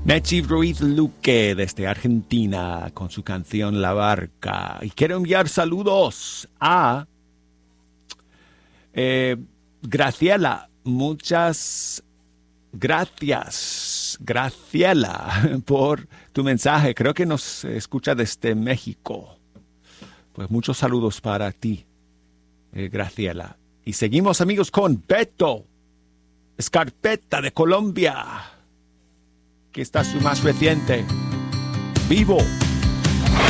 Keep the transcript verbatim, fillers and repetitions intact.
Nechi Ruiz Luque desde Argentina con su canción La Barca. Y quiero enviar saludos a eh, Graciela. Muchas gracias, Graciela, por tu mensaje. Creo que nos escucha desde México. Pues muchos saludos para ti, eh, Graciela. Y seguimos, amigos, con Beto Escarpeta de Colombia. Aquí está su más reciente, Vivo.